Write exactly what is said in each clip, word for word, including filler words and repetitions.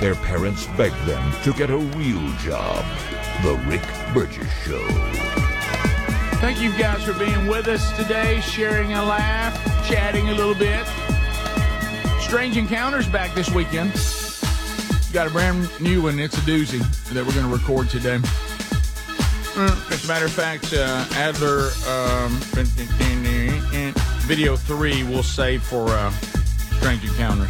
their parents begged them to get a real job. The Rick Burgess Show. Thank you guys for being with us today, sharing a laugh, chatting a little bit. Strange Encounters back this weekend. Got a brand new one. It's a doozy that we're going to record today. As a matter of fact, uh, Adler um, video three we'll save for uh, Strange Encounters,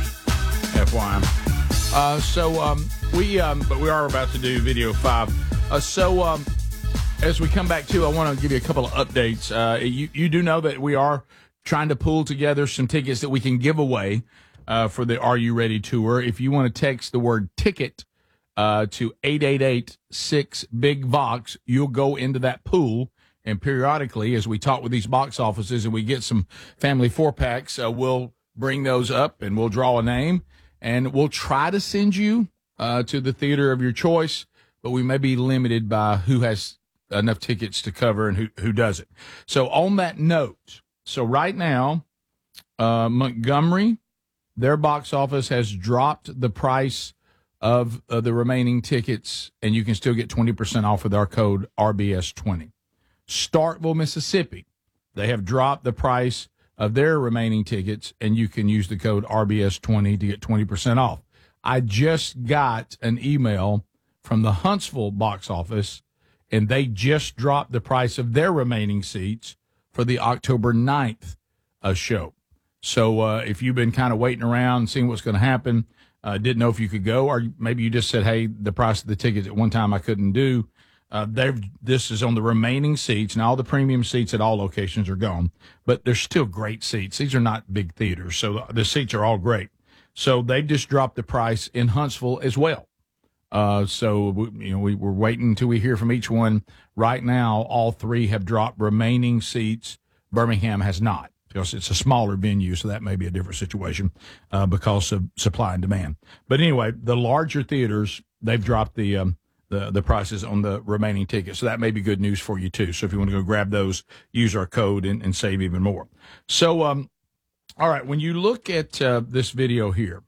F Y I. Uh, so um, we, um, but we are about to do video five. Uh, so um, as we come back to, I want to give you a couple of updates. Uh, you you do know that we are trying to pull together some tickets that we can give away uh, for the Are You Ready tour. If you want to text the word ticket uh, to eight eight eight six big Vox, you'll go into that pool. And periodically, as we talk with these box offices and we get some family four packs, uh, we'll bring those up and we'll draw a name and we'll try to send you uh, to the theater of your choice, but we may be limited by who has enough tickets to cover and who, who doesn't. So on that note, so right now, uh, Montgomery, their box office has dropped the price of uh, the remaining tickets, and you can still get twenty percent off with our code R B S twenty. Starkville, Mississippi, they have dropped the price of their remaining tickets, and you can use the code R B S twenty to get twenty percent off. I just got an email from the Huntsville box office, and they just dropped the price of their remaining seats for the October ninth uh, show. So uh, if you've been kind of waiting around, seeing what's going to happen, uh, didn't know if you could go, or maybe you just said, hey, the price of the tickets at one time I couldn't do, uh, this is on the remaining seats, and all the premium seats at all locations are gone. But they're still great seats. These are not big theaters, so the seats are all great. So they just dropped the price in Huntsville as well. Uh, so, we, you know, we, we're waiting until we hear from each one. Right now, all three have dropped remaining seats. Birmingham has not, because it's a smaller venue, so that may be a different situation uh, because of supply and demand. But anyway, the larger theaters, they've dropped the, um, the the prices on the remaining tickets, so that may be good news for you, too. So if you want to go grab those, use our code and, and save even more. So, um, all right, when you look at uh, this video here,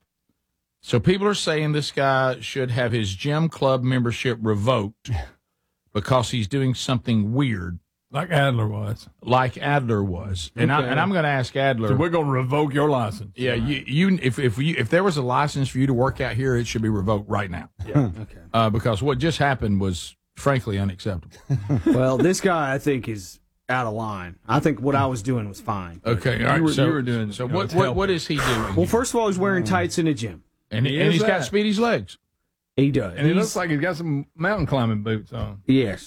so people are saying this guy should have his gym club membership revoked because he's doing something weird. Like Adler was. Like Adler was. And, okay. I, and I'm going to ask Adler. So we're going to revoke your license. Yeah, right. you, you if if you, if there was a license for you to work out here, it should be revoked right now. Yeah. Okay. Uh, because what just happened was, frankly, unacceptable. Well, this guy, I think, is out of line. I think what I was doing was fine. Okay, all right. You were, so, you were doing. So what, what what is he doing? Well, first of all, he's wearing tights in the gym. And, he and he's that. got Speedy's legs. He does. And it looks like he's got some mountain climbing boots on. Yes.